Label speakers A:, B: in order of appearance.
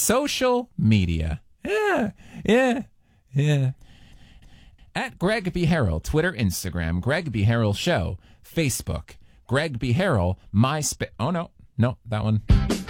A: social media. Yeah. At Greg B. Harrell, Twitter, Instagram, Greg B. Harrell Show, Facebook, Greg B. Harrell, MySpace. Oh, no, that one.